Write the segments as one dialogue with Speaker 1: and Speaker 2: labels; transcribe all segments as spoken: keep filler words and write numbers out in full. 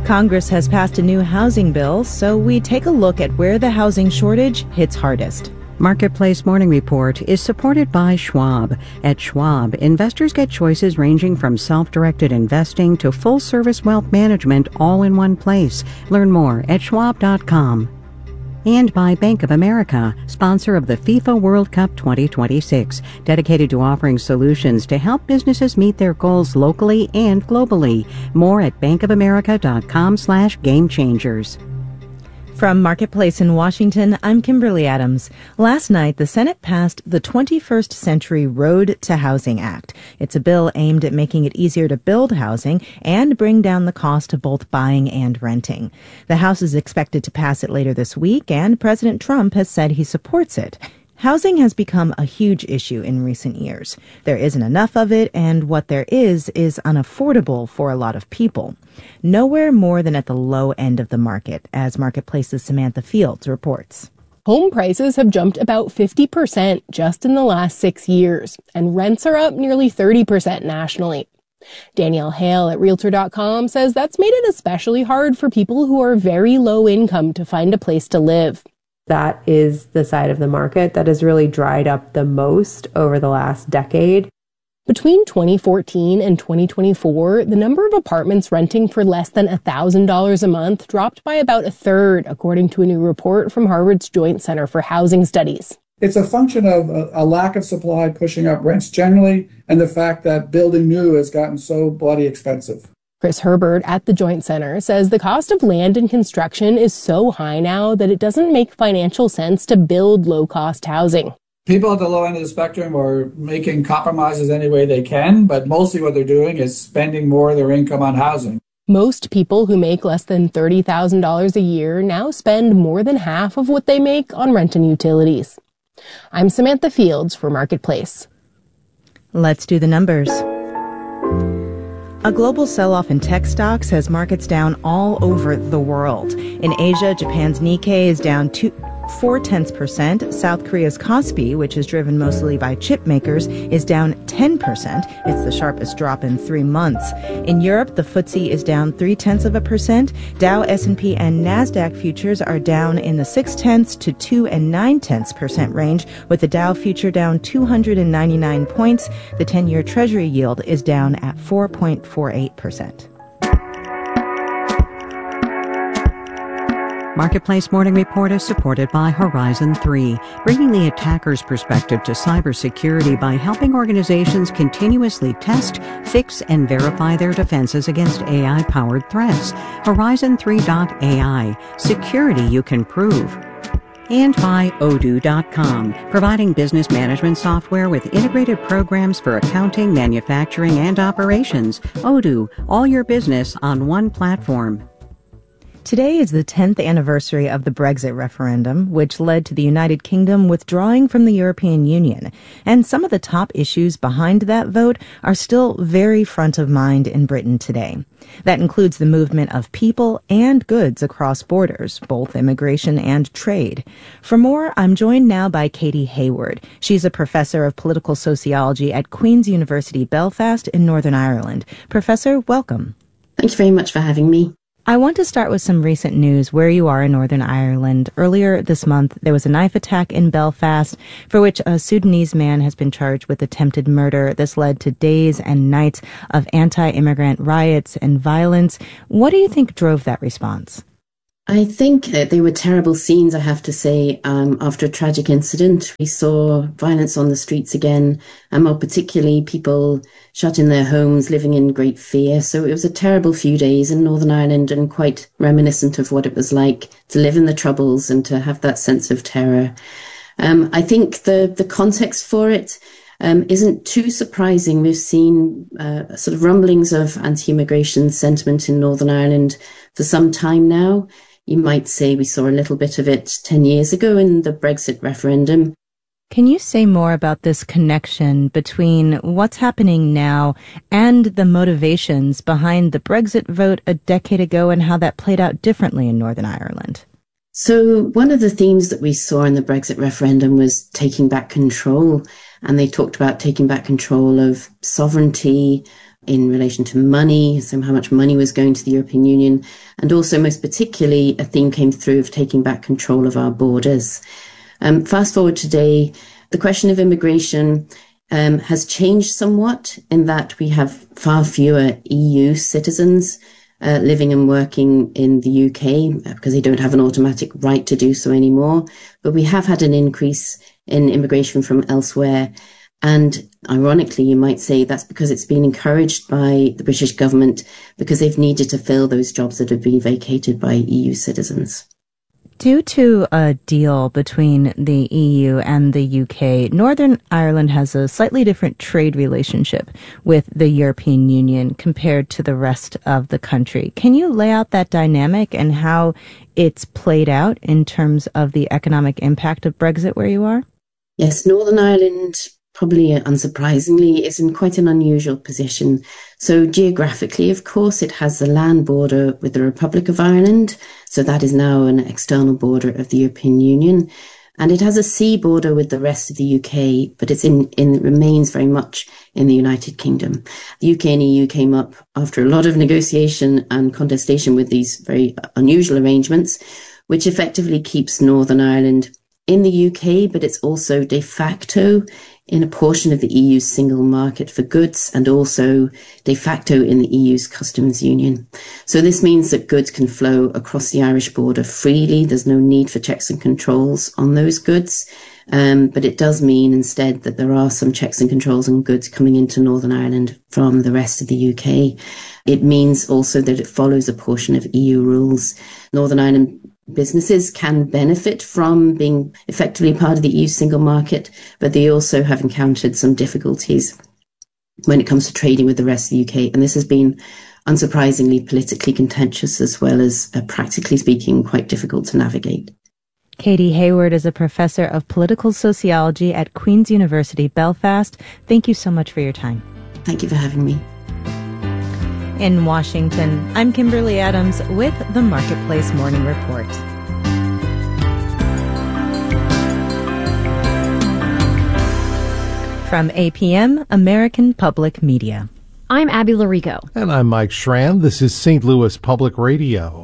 Speaker 1: Congress has passed a new housing bill, so we take a look at where the housing shortage hits hardest.
Speaker 2: Marketplace Morning Report is supported by Schwab. At Schwab, investors get choices ranging from self-directed investing to full-service wealth management all in one place. Learn more at schwab dot com. And by Bank of America, sponsor of the FIFA World Cup twenty twenty-six, dedicated to offering solutions to help businesses meet their goals locally and globally. More at bankofamerica dot com slash game changers.
Speaker 1: From Marketplace in Washington, I'm Kimberly Adams. Last night, the Senate passed the twenty-first Century Road to Housing Act. It's a bill aimed at making it easier to build housing and bring down the cost of both buying and renting. The House is expected to pass it later this week, and President Trump has said he supports it. Housing has become a huge issue in recent years. There isn't enough of it, and what there is is unaffordable for a lot of people. Nowhere more than at the low end of the market, as Marketplace's Samantha Fields reports.
Speaker 3: Home prices have jumped about fifty percent just in the last six years, and rents are up nearly thirty percent nationally. Danielle Hale at Realtor dot com says that's made it especially hard for people who are very low income to find a place to live.
Speaker 4: That is the side of the market that has really dried up the most over the last decade.
Speaker 3: Between twenty fourteen and twenty twenty-four, the number of apartments renting for less than one thousand dollars a month dropped by about a third, according to a new report from Harvard's Joint Center for Housing Studies.
Speaker 5: It's a function of a, a lack of supply pushing up rents generally, and the fact that building new has gotten so bloody expensive.
Speaker 3: Chris Herbert at the Joint Center says the cost of land and construction is so high now that it doesn't make financial sense to build low-cost housing.
Speaker 5: People at the low end of the spectrum are making compromises any way they can, but mostly what they're doing is spending more of their income on housing.
Speaker 3: Most people who make less than thirty thousand dollars a year now spend more than half of what they make on rent and utilities. I'm Samantha Fields for Marketplace.
Speaker 1: Let's do the numbers. A global sell-off in tech stocks has markets down all over the world. In Asia, Japan's Nikkei is down two, four-tenths percent. South Korea's Kospi, which is driven mostly by chip makers, is down ten percent. It's the sharpest drop in three months. In Europe, the F T S E is down three-tenths of a percent. Dow, S and P, and NASDAQ futures are down in the six-tenths to two and nine-tenths percent range, with the Dow future down two hundred ninety-nine points. The ten-year Treasury yield is down at four point four eight percent.
Speaker 2: Marketplace Morning Report is supported by Horizon three, bringing the attacker's perspective to cybersecurity by helping organizations continuously test, fix, and verify their defenses against A I-powered threats. Horizon three dot A I, security you can prove. And by Odoo dot com, providing business management software with integrated programs for accounting, manufacturing, and operations. Odoo, all your business on one platform.
Speaker 1: Today is the tenth anniversary of the Brexit referendum, which led to the United Kingdom withdrawing from the European Union. And some of the top issues behind that vote are still very front of mind in Britain today. That includes the movement of people and goods across borders, both immigration and trade. For more, I'm joined now by Katie Hayward. She's a professor of political sociology at Queen's University Belfast in Northern Ireland. Professor, welcome.
Speaker 6: Thank you very much for having me.
Speaker 1: I want to start with some recent news where you are in Northern Ireland. Earlier this month, there was a knife attack in Belfast for which a Sudanese man has been charged with attempted murder. This led to days and nights of anti-immigrant riots and violence. What do you think drove that response?
Speaker 6: I think uh, they were terrible scenes, I have to say. Um, after a tragic incident, we saw violence on the streets again, and more particularly people shut in their homes, living in great fear. So it was a terrible few days in Northern Ireland, and quite reminiscent of what it was like to live in the Troubles and to have that sense of terror. Um, I think the, the context for it um, isn't too surprising. We've seen uh, sort of rumblings of anti-immigration sentiment in Northern Ireland for some time now. You might say we saw a little bit of it ten years ago in the Brexit referendum.
Speaker 1: Can you say more about this connection between what's happening now and the motivations behind the Brexit vote a decade ago and how that played out differently in Northern Ireland?
Speaker 6: So one of the themes that we saw in the Brexit referendum was taking back control. And they talked about taking back control of sovereignty, in relation to money, so how much money was going to the European Union, and also most particularly a theme came through of taking back control of our borders. Um, fast forward today, the question of immigration um, has changed somewhat in that we have far fewer E U citizens uh, living and working in the U K because they don't have an automatic right to do so anymore. But we have had an increase in immigration from elsewhere. And ironically, you might say that's because it's been encouraged by the British government because they've needed to fill those jobs that have been vacated by E U citizens.
Speaker 1: Due to a deal between the E U and the U K, Northern Ireland has a slightly different trade relationship with the European Union compared to the rest of the country. Can you lay out that dynamic and how it's played out in terms of the economic impact of Brexit where you are?
Speaker 6: Yes, Northern Ireland, probably unsurprisingly, is in quite an unusual position. So geographically, of course, it has the land border with the Republic of Ireland. So that is now an external border of the European Union. And it has a sea border with the rest of the U K, but it's in, in it remains very much in the United Kingdom. The U K and E U came up after a lot of negotiation and contestation with these very unusual arrangements, which effectively keeps Northern Ireland in the U K, but it's also de facto in a portion of the E U's single market for goods and also de facto in the E U's customs union. So this means that goods can flow across the Irish border freely. There's no need for checks and controls on those goods. Um, but it does mean instead that there are some checks and controls on goods coming into Northern Ireland from the rest of the U K. It means also that it follows a portion of E U rules. Northern Ireland businesses can benefit from being effectively part of the E U single market, but they also have encountered some difficulties when it comes to trading with the rest of the U K. And this has been unsurprisingly politically contentious as well as uh, practically speaking quite difficult to navigate.
Speaker 1: Katie Hayward is a professor of political sociology at Queen's University, Belfast. Thank you so much for your time.
Speaker 6: Thank you for having me.
Speaker 1: In Washington, I'm Kimberly Adams with the Marketplace Morning Report. From A P M, American Public Media.
Speaker 7: I'm Abby Larico.
Speaker 8: And I'm Mike Schramm. This is Saint Louis Public Radio.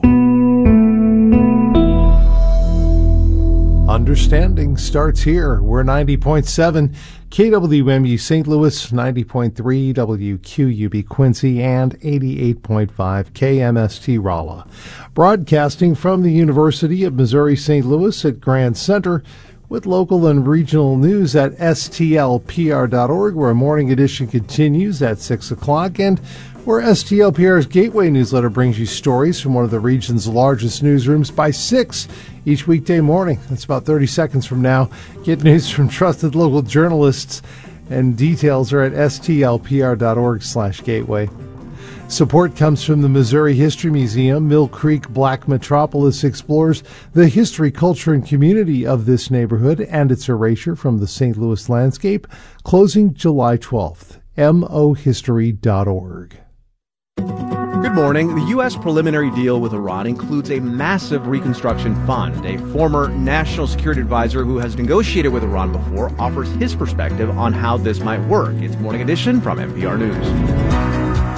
Speaker 8: Understanding starts here. We're ninety point seven K W M U Saint Louis, ninety point three W Q U B Quincy, and eighty-eight point five K M S T Rolla. Broadcasting from the University of Missouri Saint Louis at Grand Center with local and regional news at S T L P R dot org, where a morning edition continues at six o'clock, and where S T L P R's Gateway newsletter brings you stories from one of the region's largest newsrooms by six each weekday morning. That's about thirty seconds from now. Get news from trusted local journalists, and details are at S T L P R dot org slash gateway. Support comes from the Missouri History Museum. Mill Creek Black Metropolis explores the history, culture, and community of this neighborhood and its erasure from the Saint Louis landscape, closing July twelfth. M O history dot org.
Speaker 9: Good morning. The U S preliminary deal with Iran includes a massive reconstruction fund. A former national security advisor who has negotiated with Iran before offers his perspective on how this might work. It's Morning Edition from N P R News.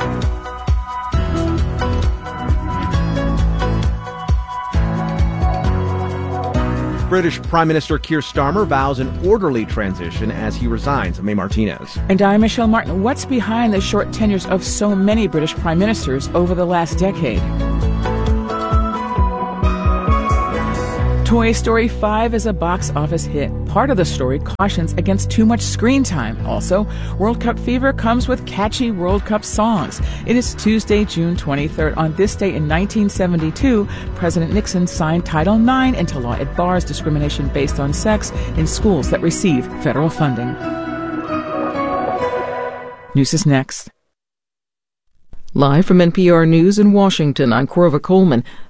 Speaker 9: British Prime Minister Keir Starmer vows an orderly transition as he resigns. May Martinez.
Speaker 10: And I'm Michelle Martin. What's behind the short tenures of so many British prime ministers over the last decade? Toy Story five is a box office hit. Part of the story cautions against too much screen time. Also, World Cup fever comes with catchy World Cup songs. It is Tuesday, June twenty-third. On this day in nineteen seventy-two, President Nixon signed Title nine into law. It bars discrimination based on sex in schools that receive federal funding. News is next.
Speaker 11: Live from N P R News in Washington, I'm Corva Coleman.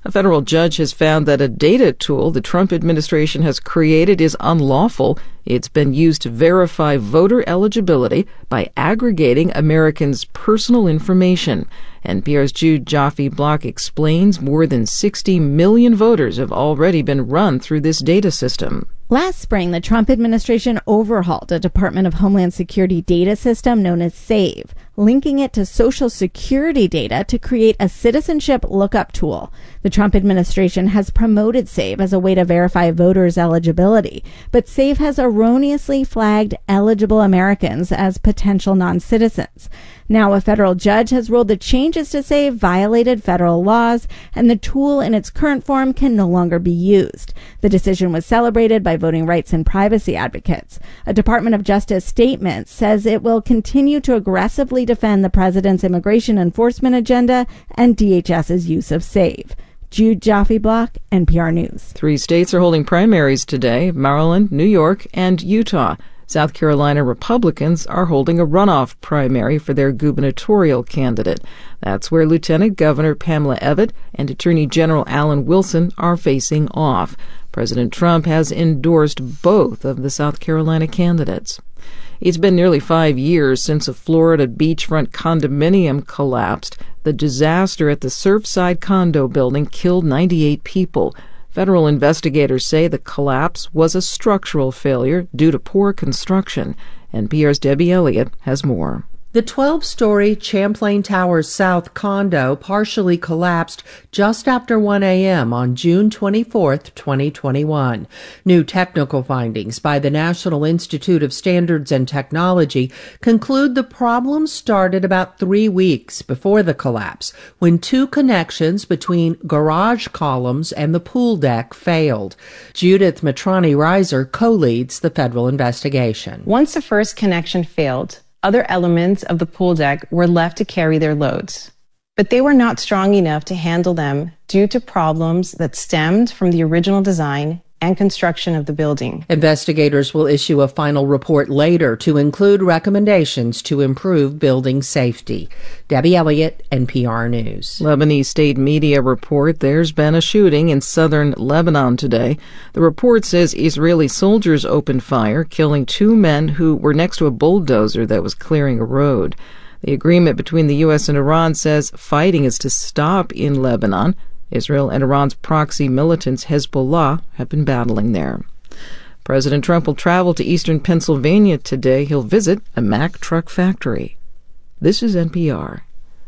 Speaker 7: A federal judge has found that a data tool the Trump administration has created is unlawful. It's been used to verify voter eligibility by aggregating Americans' personal information. N P R's Jude Joffe-Block explains more than sixty million voters have already been run through this data system.
Speaker 11: Last spring, the Trump administration overhauled a Department of Homeland Security data system known as SAVE, linking it to Social Security data to create a citizenship lookup tool. The Trump administration has promoted SAVE as a way to verify voters' eligibility, but SAVE has erroneously flagged eligible Americans as potential non-citizens. Now, a federal judge has ruled the changes to SAVE violated federal laws, and the tool in its current form can no longer be used. The decision was celebrated by voting rights and privacy advocates. A Department of Justice statement says it will continue to aggressively defend the president's immigration enforcement agenda and D H S's use of SAVE. Jude Joffe-Block, N P R News.
Speaker 7: Three states are holding primaries today: Maryland, New York, and Utah. South Carolina Republicans are holding a runoff primary for their gubernatorial candidate. That's where Lieutenant Governor Pamela Evette and Attorney General Alan Wilson are facing off. President Trump has endorsed both of the South Carolina candidates. It's been nearly five years since a Florida beachfront condominium collapsed. The disaster at the Surfside condo building killed ninety-eight people. Federal investigators say the collapse was a structural failure due to poor construction. N P R's Debbie Elliott has more.
Speaker 12: The twelve-story Champlain Towers South condo partially collapsed just after one a.m. on June twenty-fourth, twenty twenty-one. New technical findings by the National Institute of Standards and Technology conclude the problem started about three weeks before the collapse, when two connections between garage columns and the pool deck failed. Judith Matrani-Reiser co-leads the federal investigation.
Speaker 13: Once the first connection failed, other elements of the pool deck were left to carry their loads, but they were not strong enough to handle them due to problems that stemmed from the original design and construction of the building.
Speaker 12: Investigators will issue a final report later to include recommendations to improve building safety. Debbie Elliott, N P R News.
Speaker 7: Lebanese state media report there's been a shooting in southern Lebanon today. The report says Israeli soldiers opened fire, killing two men who were next to a bulldozer that was clearing a road. The agreement between the U S and Iran says fighting is to stop in Lebanon. Israel and Iran's proxy militants Hezbollah have been battling there. President Trump will travel to eastern Pennsylvania today. He'll visit a Mack truck factory. This is N P R.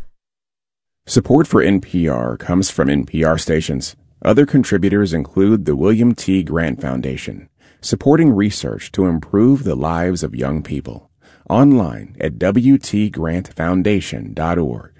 Speaker 14: Support for N P R comes from N P R stations. Other contributors include the William T. Grant Foundation, supporting research to improve the lives of young people. Online at w t grant foundation dot org.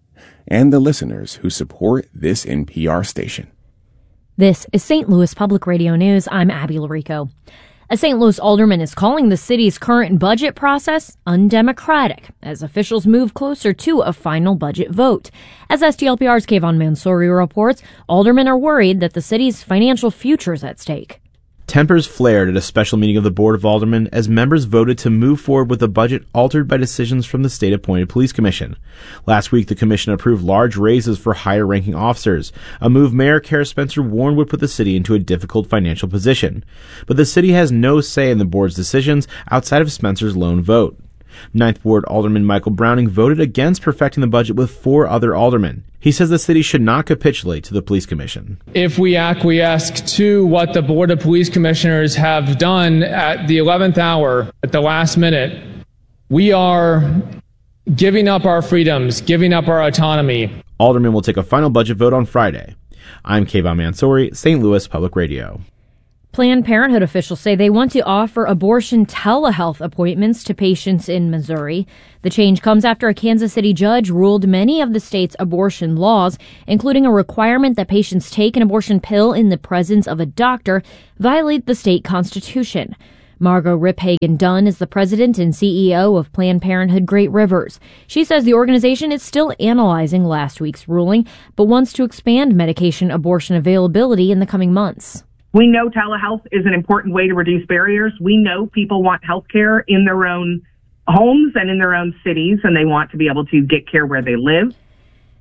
Speaker 14: And the listeners who support this N P R station.
Speaker 15: This is Saint Louis Public Radio News. I'm Abby Larico. A Saint Louis alderman is calling the city's current budget process undemocratic as officials move closer to a final budget vote. As S T L P R's Kayvon Mansouri reports, aldermen are worried that the city's financial future is at stake.
Speaker 16: Tempers flared at a special meeting of the Board of Aldermen as members voted to move forward with a budget altered by decisions from the state-appointed police commission. Last week, the commission approved large raises for higher-ranking officers, a move Mayor Kara Spencer warned would put the city into a difficult financial position. But the city has no say in the board's decisions outside of Spencer's lone vote. Ninth Ward Alderman Michael Browning voted against perfecting the budget with four other aldermen. He says the city should not capitulate to the police commission.
Speaker 17: If we acquiesce to what the Board of Police Commissioners have done at the eleventh hour, at the last minute, we are giving up our freedoms, giving up our autonomy.
Speaker 16: Aldermen will take a final budget vote on Friday. I'm Kayvon Mansouri, Saint Louis Public Radio.
Speaker 15: Planned Parenthood officials say they want to offer abortion telehealth appointments to patients in Missouri. The change comes after a Kansas City judge ruled many of the state's abortion laws, including a requirement that patients take an abortion pill in the presence of a doctor, violate the state constitution. Margot Riphagen Dunn is the president and C E O of Planned Parenthood Great Rivers. She says the organization is still analyzing last week's ruling, but wants to expand medication abortion availability in the coming months.
Speaker 18: We know telehealth is an important way to reduce barriers. We know people want health care in their own homes and in their own cities, and they want to be able to get care where they live.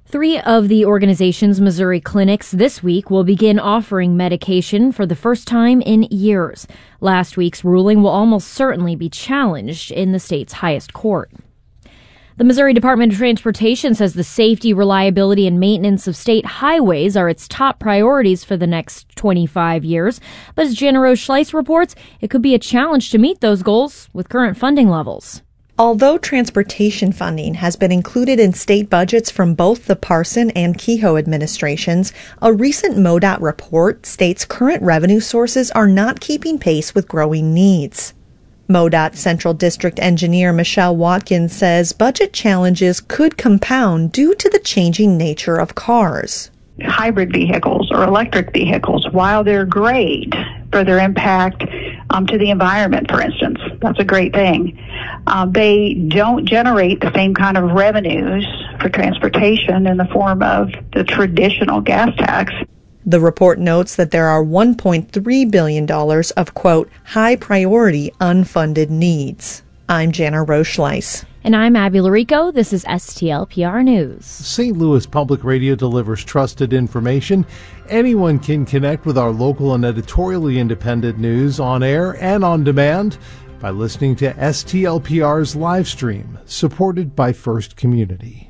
Speaker 15: Three of the organization's Missouri clinics this week will begin offering medication for the first time in years. Last week's ruling will almost certainly be challenged in the state's highest court. The Missouri Department of Transportation says the safety, reliability, and maintenance of state highways are its top priorities for the next twenty-five years. But as Jana Rose Schleiss reports, it could be a challenge to meet those goals with current funding levels.
Speaker 19: Although transportation funding has been included in state budgets from both the Parson and Kehoe administrations, a recent MoDOT report states current revenue sources are not keeping pace with growing needs. MoDOT Central District Engineer Michelle Watkins says budget challenges could compound due to the changing nature of cars.
Speaker 20: Hybrid vehicles or electric vehicles, while they're great for their impact um, to the environment, for instance, that's a great thing. Uh, they don't generate the same kind of revenues for transportation in the form of the traditional gas tax.
Speaker 19: The report notes that there are one point three billion dollars of, quote, high-priority unfunded needs. I'm Jana Rose Schleiss.
Speaker 15: And I'm Abby Larico. This is S T L P R News.
Speaker 8: Saint Louis Public Radio delivers trusted information. Anyone can connect with our local and editorially independent news on air and on demand by listening to S T L P R's live stream, supported by First Community.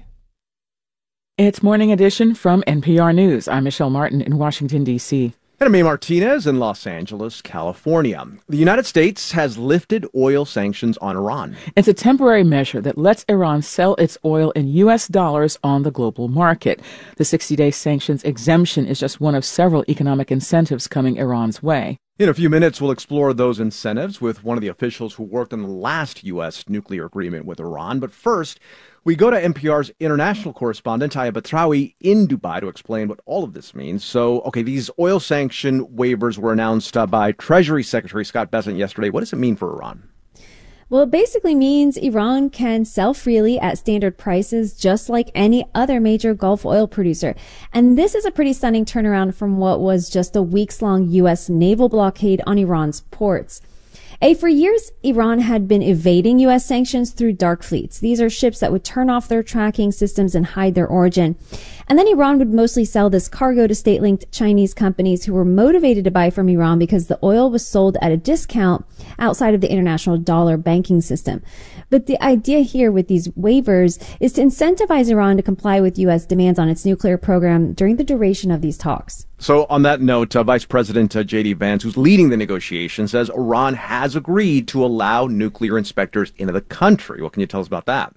Speaker 10: It's Morning Edition from N P R News. I'm Michelle Martin in Washington, D C
Speaker 9: And I'm May Martinez in Los Angeles, California. The United States has lifted oil sanctions on Iran.
Speaker 10: It's a temporary measure that lets Iran sell its oil in U S dollars on the global market. The sixty-day sanctions exemption is just one of several economic incentives coming Iran's way.
Speaker 9: In a few minutes, we'll explore those incentives with one of the officials who worked on the last U S nuclear agreement with Iran. But first, we go to N P R's international correspondent, Taya Batrawi, in Dubai to explain what all of this means. So, okay, these oil sanction waivers were announced uh, by Treasury Secretary Scott Bessent yesterday. What does it mean for Iran?
Speaker 21: Well, it basically means Iran can sell freely at standard prices just like any other major Gulf oil producer. And this is a pretty stunning turnaround from what was just a weeks-long U S naval blockade on Iran's ports. A, for years, Iran had been evading U S sanctions through dark fleets. These are ships that would turn off their tracking systems and hide their origin. And then Iran would mostly sell this cargo to state-linked Chinese companies who were motivated to buy from Iran because the oil was sold at a discount outside of the international dollar banking system. But the idea here with these waivers is to incentivize Iran to comply with U S demands on its nuclear program during the duration of these talks.
Speaker 9: So on that note, uh, Vice President uh, J D Vance, who's leading the negotiations, says Iran has agreed to allow nuclear inspectors into the country. What can you tell us about that?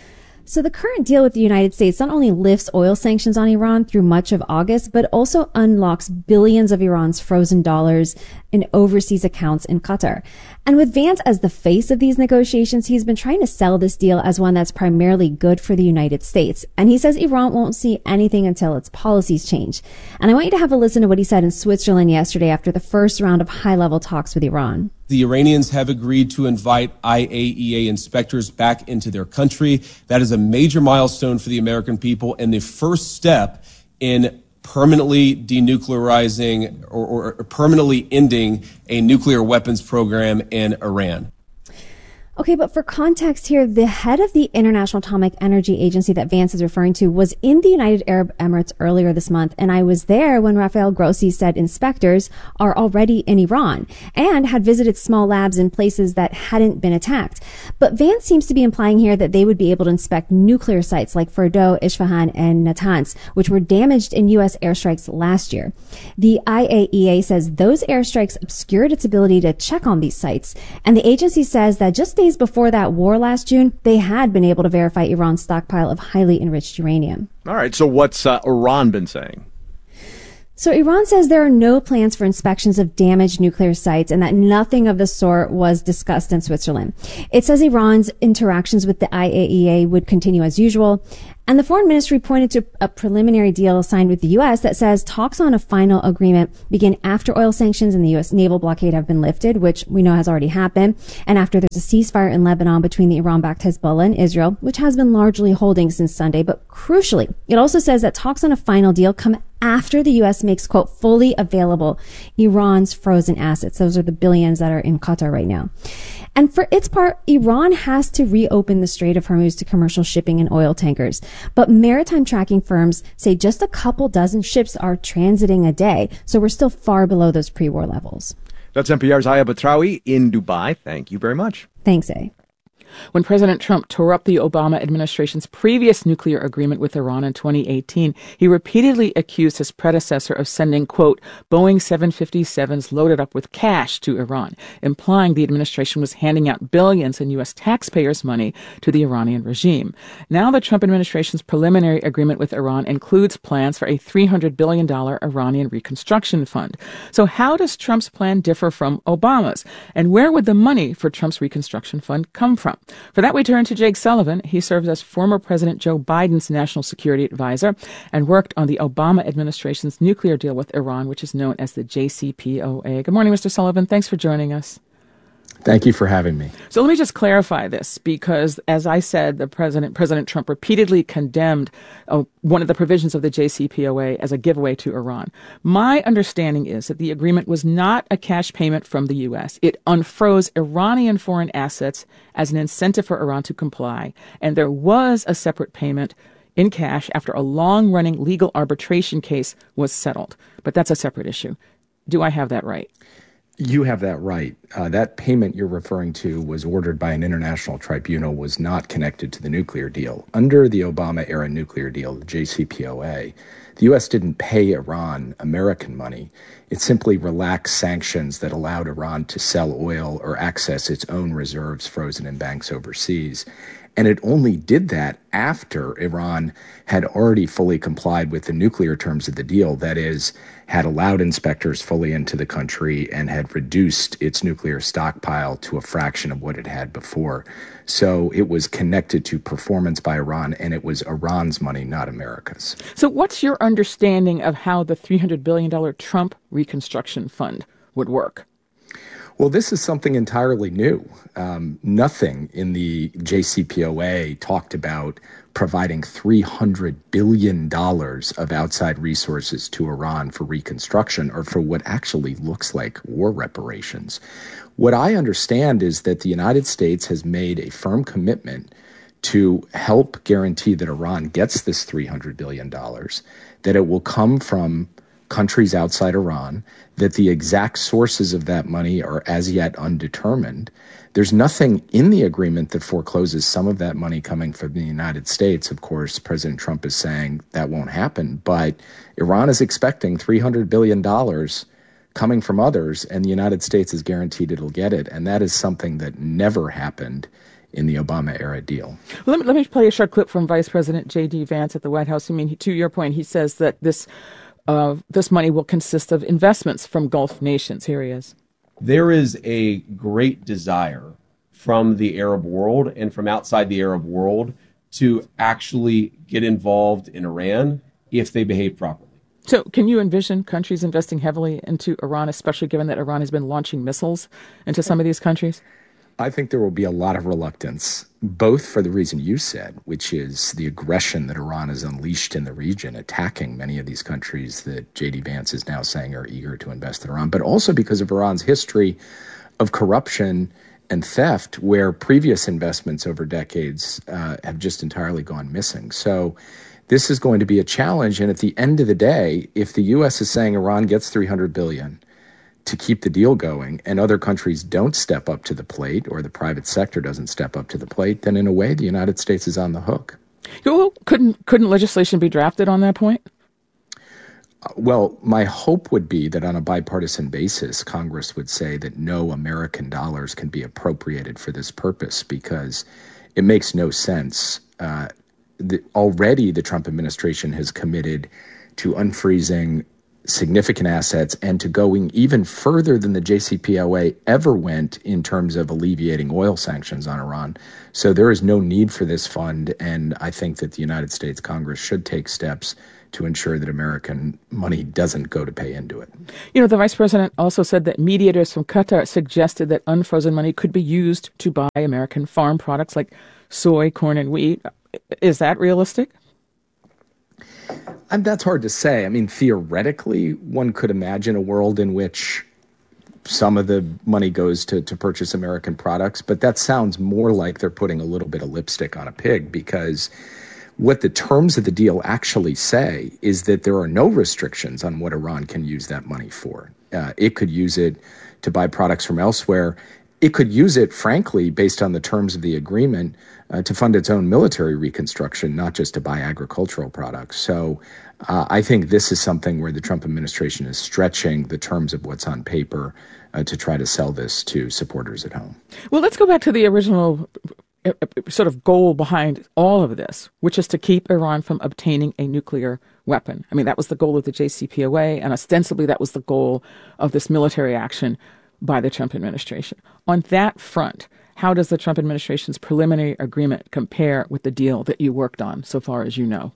Speaker 21: So the current deal with the United States not only lifts oil sanctions on Iran through much of August, but also unlocks billions of Iran's frozen dollars in overseas accounts in Qatar. And with Vance as the face of these negotiations, he's been trying to sell this deal as one that's primarily good for the United States. And he says Iran won't see anything until its policies change. And I want you to have a listen to what he said in Switzerland yesterday after the first round of high-level talks with Iran.
Speaker 22: The Iranians have agreed to invite I A E A inspectors back into their country. That is a major milestone for the American people and the first step in permanently denuclearizing or, or permanently ending a nuclear weapons program in Iran.
Speaker 21: Okay, but for context here, the head of the International Atomic Energy Agency that Vance is referring to was in the United Arab Emirates earlier this month, and I was there when Rafael Grossi said inspectors are already in Iran and had visited small labs in places that hadn't been attacked. But Vance seems to be implying here that they would be able to inspect nuclear sites like Fordow, Isfahan, and Natanz, which were damaged in U S airstrikes last year. The I A E A says those airstrikes obscured its ability to check on these sites, and the agency says that just days before that war last June, they had been able to verify Iran's stockpile of highly enriched uranium.
Speaker 9: All right, so what's uh, Iran been saying?
Speaker 21: So Iran says there are no plans for inspections of damaged nuclear sites and that nothing of the sort was discussed in Switzerland. It says Iran's interactions with the I A E A would continue as usual. And the foreign ministry pointed to a preliminary deal signed with the U S that says talks on a final agreement begin after oil sanctions and the U S naval blockade have been lifted, which we know has already happened, and after there's a ceasefire in Lebanon between the Iran-backed Hezbollah and Israel, which has been largely holding since Sunday. But crucially, it also says that talks on a final deal come after the U S makes, quote, fully available Iran's frozen assets. Those are the billions that are in Qatar right now. And for its part, Iran has to reopen the Strait of Hormuz to commercial shipping and oil tankers. But maritime tracking firms say just a couple dozen ships are transiting a day, so we're still far below those pre-war levels.
Speaker 9: That's N P R's Aya Batrawi in Dubai. Thank you very much.
Speaker 21: Thanks, A.
Speaker 10: When President Trump tore up the Obama administration's previous nuclear agreement with Iran in twenty eighteen, he repeatedly accused his predecessor of sending, quote, Boeing seven fifty-sevens loaded up with cash to Iran, implying the administration was handing out billions in U S taxpayers' money to the Iranian regime. Now the Trump administration's preliminary agreement with Iran includes plans for a three hundred billion dollars Iranian reconstruction fund. So how does Trump's plan differ from Obama's? And where would the money for Trump's reconstruction fund come from? For that, we turn to Jake Sullivan. He serves as former President Joe Biden's national security advisor and worked on the Obama administration's nuclear deal with Iran, which is known as the J C P O A. Good morning, Mister Sullivan. Thanks for joining us.
Speaker 4: Thank you for having me.
Speaker 10: So let me just clarify this, because as I said, the president, President Trump repeatedly condemned uh, one of the provisions of the J C P O A as a giveaway to Iran. My understanding is that the agreement was not a cash payment from the U S. It unfroze Iranian foreign assets as an incentive for Iran to comply. And there was a separate payment in cash after a long-running legal arbitration case was settled. But that's a separate issue. Do I have that right?
Speaker 4: You have that right. Uh, that payment you're referring to was ordered by an international tribunal, was not connected to the nuclear deal. Under the Obama-era nuclear deal, the J C P O A, the U S didn't pay Iran American money. It simply relaxed sanctions that allowed Iran to sell oil or access its own reserves frozen in banks overseas. And it only did that after Iran had already fully complied with the nuclear terms of the deal, that is, had allowed inspectors fully into the country and had reduced its nuclear stockpile to a fraction of what it had before. So it was connected to performance by Iran, and it was Iran's money, not America's.
Speaker 10: So what's your understanding of how the three hundred billion dollars Trump Reconstruction Fund would work?
Speaker 4: Well, this is something entirely new. Um, nothing in the J C P O A talked about providing three hundred billion dollars of outside resources to Iran for reconstruction or for what actually looks like war reparations. What I understand is that the United States has made a firm commitment to help guarantee that Iran gets this three hundred billion dollars, that it will come from countries outside Iran, that the exact sources of that money are as yet undetermined. There's nothing in the agreement that forecloses some of that money coming from the United States. Of course, President Trump is saying that won't happen, but Iran is expecting three hundred billion dollars coming from others, and the United States is guaranteed it'll get it. And that is something that never happened in the Obama-era deal.
Speaker 10: Well, let me, let me play a short clip from Vice President J D Vance at the White House. I mean, he, to your point, he says that this Uh, this money will consist of investments from Gulf nations. Here he is.
Speaker 22: There is a great desire from the Arab world and from outside the Arab world to actually get involved in Iran if they behave properly.
Speaker 10: So can you envision countries investing heavily into Iran, especially given that Iran has been launching missiles into some of these countries?
Speaker 4: I think there will be a lot of reluctance, both for the reason you said, which is the aggression that Iran has unleashed in the region, attacking many of these countries that J D Vance is now saying are eager to invest in Iran, but also because of Iran's history of corruption and theft, where previous investments over decades uh, have just entirely gone missing. So this is going to be a challenge. And at the end of the day, if the U S is saying Iran gets three hundred billion dollars to keep the deal going, and other countries don't step up to the plate, or the private sector doesn't step up to the plate, then in a way the United States is on the hook.
Speaker 10: Well, couldn't couldn't legislation be drafted on that point?
Speaker 4: Uh, well, my hope would be that on a bipartisan basis, Congress would say that no American dollars can be appropriated for this purpose, because it makes no sense. Uh, the, already the Trump administration has committed to unfreezing significant assets and to going even further than the J C P O A ever went in terms of alleviating oil sanctions on Iran. So there is no need for this fund, and I think that the United States Congress should take steps to ensure that American money doesn't go to pay into it.
Speaker 10: You know, the vice president also said that mediators from Qatar suggested that unfrozen money could be used to buy American farm products like soy, corn, and wheat. Is that realistic?
Speaker 4: And that's hard to say. I mean, theoretically, one could imagine a world in which some of the money goes to, to purchase American products, but that sounds more like they're putting a little bit of lipstick on a pig, because what the terms of the deal actually say is that there are no restrictions on what Iran can use that money for. Uh, it could use it to buy products from elsewhere. It could use it, frankly, based on the terms of the agreement, uh, to fund its own military reconstruction, not just to buy agricultural products. So uh, I think this is something where the Trump administration is stretching the terms of what's on paper uh, to try to sell this to supporters at home.
Speaker 10: Well, let's go back to the original uh, sort of goal behind all of this, which is to keep Iran from obtaining a nuclear weapon. I mean, that was the goal of the J C P O A, and ostensibly that was the goal of this military action by the Trump administration. On that front, how does the Trump administration's preliminary agreement compare with the deal that you worked on so far as you know?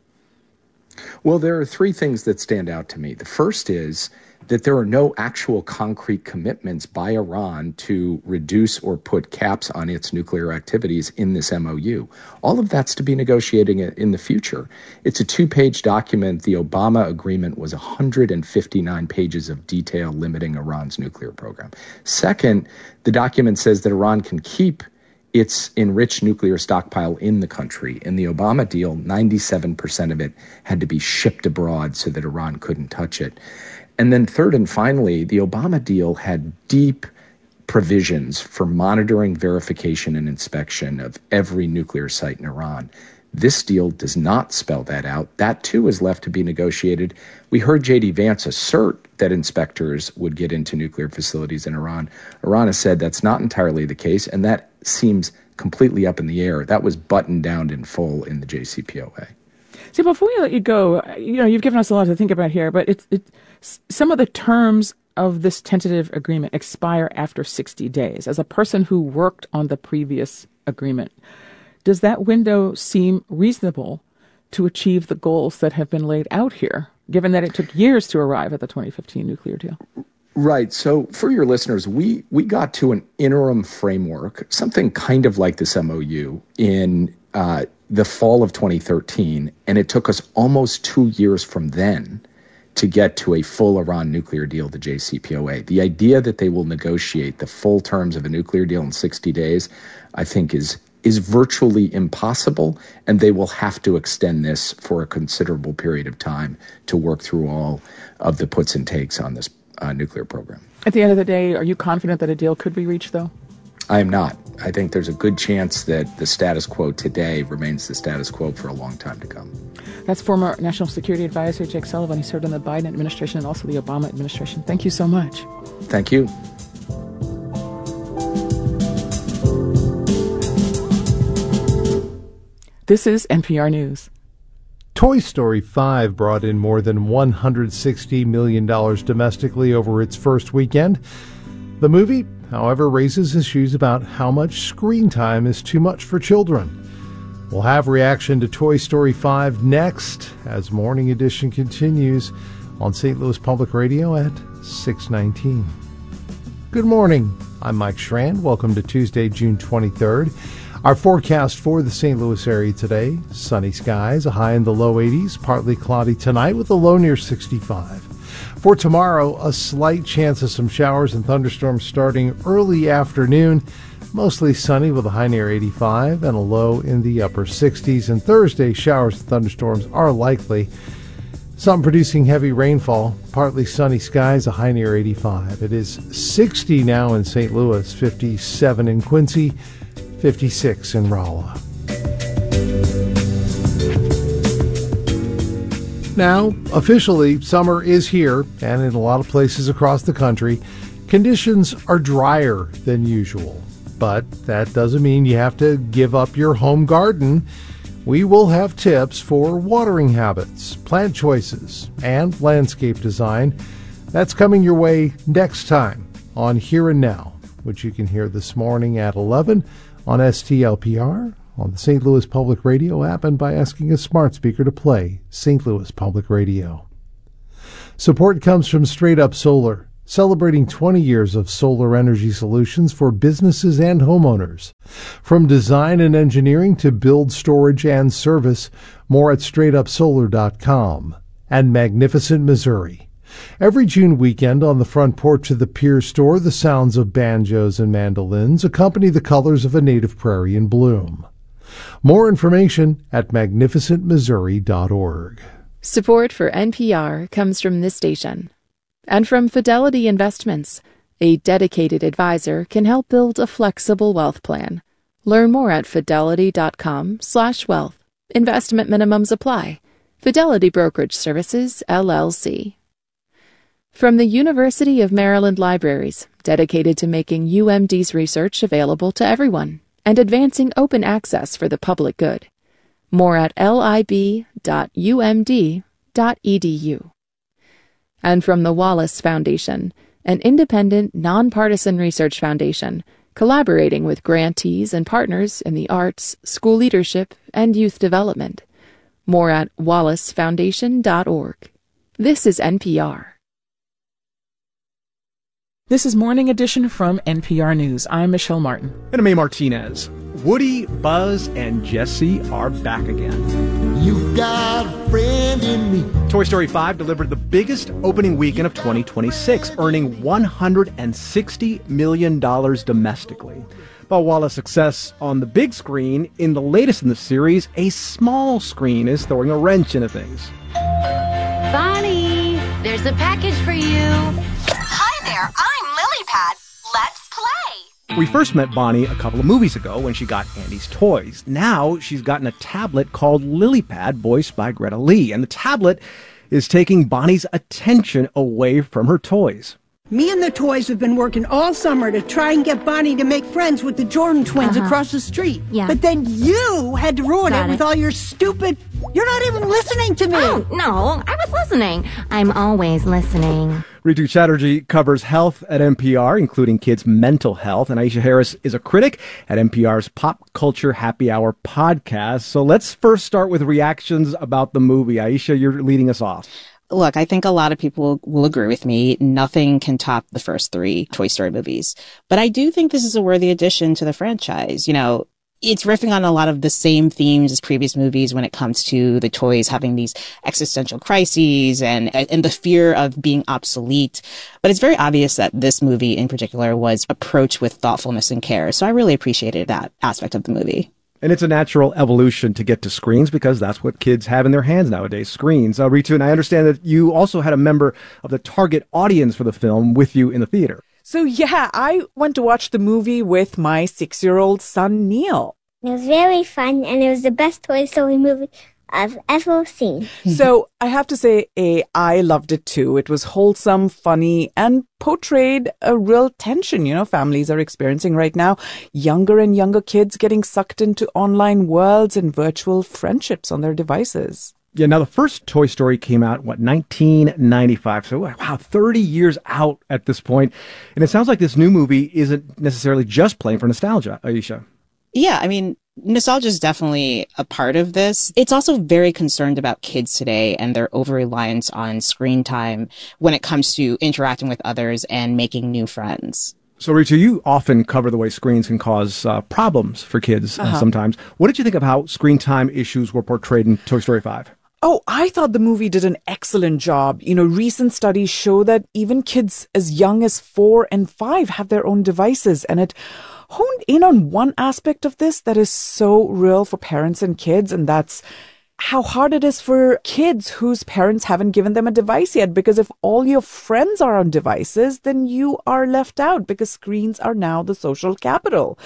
Speaker 4: Well, there are three things that stand out to me. The first is that there are no actual concrete commitments by Iran to reduce or put caps on its nuclear activities in this M O U. All of that's to be negotiating in the future. It's a two-page document. The Obama agreement was one hundred fifty-nine pages of detail limiting Iran's nuclear program. Second, the document says that Iran can keep its enriched nuclear stockpile in the country. In the Obama deal, ninety-seven percent of it had to be shipped abroad so that Iran couldn't touch it. And then third and finally, the Obama deal had deep provisions for monitoring, verification, and inspection of every nuclear site in Iran. This deal does not spell that out. That, too, is left to be negotiated. We heard J D Vance assert that inspectors would get into nuclear facilities in Iran. Iran has said that's not entirely the case, and that seems completely up in the air. That was buttoned down in full in the J C P O A.
Speaker 10: See, before we let you go, you know, you've given us a lot to think about here, but it's, it, some of the terms of this tentative agreement expire after sixty days. As a person who worked on the previous agreement, does that window seem reasonable to achieve the goals that have been laid out here, given that it took years to arrive at the twenty fifteen nuclear deal?
Speaker 4: Right. So for your listeners, we, we got to an interim framework, something kind of like this M O U, in uh, the fall of twenty thirteen, and it took us almost two years from then to get to a full Iran nuclear deal, the J C P O A. The idea that they will negotiate the full terms of a nuclear deal in sixty days, I think is is virtually impossible, and they will have to extend this for a considerable period of time to work through all of the puts and takes on this uh, nuclear program.
Speaker 10: At the end of the day, are you confident that a deal could be reached, though?
Speaker 4: I am not. I think there's a good chance that the status quo today remains the status quo for a long time to come.
Speaker 10: That's former National Security Advisor Jake Sullivan. He served in the Biden administration and also the Obama administration. Thank you so much.
Speaker 4: Thank you.
Speaker 10: This is N P R News.
Speaker 8: Toy Story five brought in more than one hundred sixty million dollars domestically over its first weekend. The movie, however, raises issues about how much screen time is too much for children. We'll have reaction to Toy Story five next as Morning Edition continues on Saint Louis Public Radio at six nineteen. Good morning. I'm Mike Schramm. Welcome to Tuesday, June twenty-third. Our forecast for the Saint Louis area today: sunny skies, a high in the low eighties, partly cloudy tonight with a low near sixty-five. For tomorrow, a slight chance of some showers and thunderstorms starting early afternoon. Mostly sunny with a high near eighty-five and a low in the upper sixties. And Thursday, showers and thunderstorms are likely. Some producing heavy rainfall, partly sunny skies, a high near eighty-five. It is sixty now in Saint Louis, fifty-seven in Quincy, fifty-six in Rolla. Now, officially, summer is here, and in a lot of places across the country, conditions are drier than usual. But that doesn't mean you have to give up your home garden. We will have tips for watering habits, plant choices, and landscape design. That's coming your way next time on Here and Now, which you can hear this morning at eleven on S T L P R, on the Saint Louis Public Radio app, and by asking a smart speaker to play Saint Louis Public Radio. Support comes from Straight Up Solar, celebrating twenty years of solar energy solutions for businesses and homeowners. From design and engineering to build, storage, and service, more at straight up solar dot com. And Magnificent Missouri, Every June weekend on the front porch of the Pier store, the sounds of banjos and mandolins accompany the colors of a native prairie in bloom. More information at magnificent missouri dot org.
Speaker 3: Support for N P R comes from this station and from Fidelity Investments. A dedicated advisor can help build a flexible wealth plan. Learn more at fidelity.com slash wealth. Investment minimums apply. Fidelity Brokerage Services, L L C. From the University of Maryland Libraries, dedicated to making U M D's research available to everyone and advancing open access for the public good. More at lib dot u m d dot e d u. And from the Wallace Foundation, an independent, nonpartisan research foundation collaborating with grantees and partners in the arts, school leadership, and youth development. More at wallace foundation dot org. This is N P R.
Speaker 10: This is Morning Edition from N P R News. I'm Michelle Martin.
Speaker 9: And I'm A. Martinez. Woody, Buzz, and Jessie are back again. You've got a friend in me. Toy Story five delivered the biggest opening weekend of twenty twenty-six, earning one hundred sixty million dollars domestically. But while a success on the big screen, in the latest in the series, a small screen is throwing a wrench into things.
Speaker 5: Bonnie, there's a package for you. Hi there, I'm Lilypad. Let's play.
Speaker 9: We first met Bonnie a couple of movies ago when she got Andy's toys. Now she's gotten a tablet called Lilypad, voiced by Greta Lee, and the tablet is taking Bonnie's attention away from her toys.
Speaker 23: Me and the toys have been working all summer to try and get Bonnie to make friends with the Jordan twins
Speaker 5: Uh-huh.
Speaker 23: across the street.
Speaker 5: Yeah.
Speaker 23: But then you had to ruin
Speaker 5: Got
Speaker 23: it
Speaker 5: it.
Speaker 23: with all your stupid... You're not even listening to me!
Speaker 5: Oh, no, I was listening. I'm always listening.
Speaker 9: Ritu Chatterjee covers health at N P R, including kids' mental health, and Aisha Harris is a critic at N P R's Pop Culture Happy Hour podcast. So let's first start with reactions about the movie. Aisha, you're leading us off.
Speaker 24: Look, I think a lot of people will agree with me. Nothing can top the first three Toy Story movies. But I do think this is a worthy addition to the franchise. You know, it's riffing on a lot of the same themes as previous movies when it comes to the toys having these existential crises and, and the fear of being obsolete. But it's very obvious that this movie in particular was approached with thoughtfulness and care. So I really appreciated that aspect of the movie.
Speaker 9: And it's a natural evolution to get to screens because that's what kids have in their hands nowadays, screens. Uh, Ritu, and I understand that you also had a member of the target audience for the film with you in the theater.
Speaker 25: So yeah, I went to watch the movie with my six-year-old son, Neil.
Speaker 26: It was very fun, and it was the best Toy Story movie I've ever seen.
Speaker 25: So I have to say, A, I loved it too. It was wholesome, funny, and portrayed a real tension, you know, families are experiencing right now. Younger and younger kids getting sucked into online worlds and virtual friendships on their devices.
Speaker 9: Yeah, now the first Toy Story came out, what, nineteen ninety-five. So, wow, thirty years out at this point. And it sounds like this new movie isn't necessarily just playing for nostalgia, Aisha.
Speaker 24: Yeah, I mean, nostalgia is definitely a part of this. It's also very concerned about kids today and their over-reliance on screen time when it comes to interacting with others and making new friends.
Speaker 9: So, Ritu, you often cover the way screens can cause uh, problems for kids uh,
Speaker 25: Uh-huh.
Speaker 9: sometimes. What did you think of how screen time issues were portrayed in Toy Story five?
Speaker 25: Oh, I thought the movie did an excellent job. You know, recent studies show that even kids as young as four and five have their own devices, and it honed in on one aspect of this that is so real for parents and kids, and that's how hard it is for kids whose parents haven't given them a device yet. Because if all your friends are on devices, then you are left out because screens are now the social capital.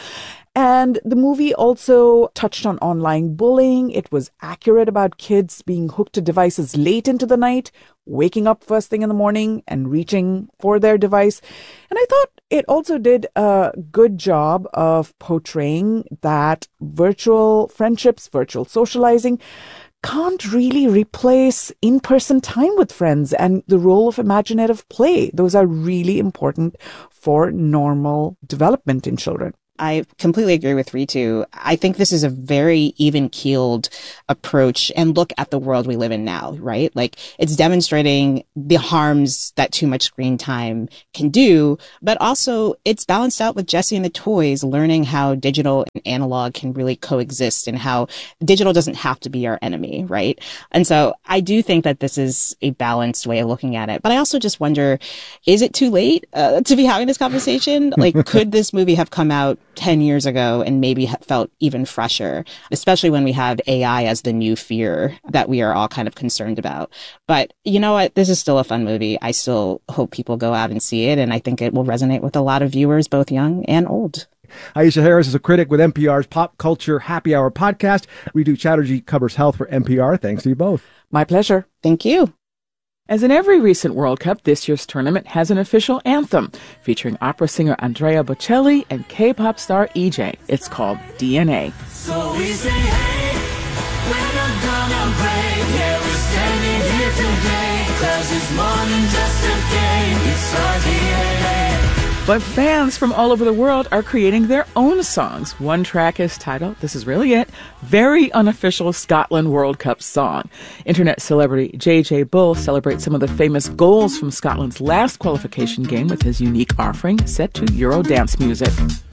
Speaker 25: And the movie also touched on online bullying. It was accurate about kids being hooked to devices late into the night, waking up first thing in the morning and reaching for their device. And I thought it also did a good job of portraying that virtual friendships, virtual socializing can't really replace in-person time with friends and the role of imaginative play. Those are really important for normal development in children.
Speaker 24: I completely agree with Ritu. I think this is a very even-keeled approach and look at the world we live in now, right? Like, it's demonstrating the harms that too much screen time can do, but also it's balanced out with Jessie and the Toys, learning how digital and analog can really coexist and how digital doesn't have to be our enemy, right? And so I do think that this is a balanced way of looking at it. But I also just wonder, is it too late uh, to be having this conversation? Like, could this movie have come out ten years ago and maybe felt even fresher, especially when we have A I as the new fear that we are all kind of concerned about. But you know what? This is still a fun movie. I still hope people go out and see it, and I think it will resonate with a lot of viewers, both young and old.
Speaker 1: Aisha Harris is a critic with N P R's Pop Culture Happy Hour podcast. Ritu Chatterjee covers health for N P R. Thanks to you both.
Speaker 10: My pleasure.
Speaker 24: Thank you.
Speaker 10: As in every recent World Cup, this year's tournament has an official anthem featuring opera singer Andrea Bocelli and K-pop star E J. It's called D N A.
Speaker 2: So we say, hey, we're not gonna break. Yeah, we're standing here today, 'cause it's more than just a game. It's our D N A.
Speaker 10: But fans from all over the world are creating their own songs. One track is titled, this is really it, Very Unofficial Scotland World Cup Song. Internet celebrity J J Bull celebrates some of the famous goals from Scotland's last qualification game with his unique offering set to Euro dance music.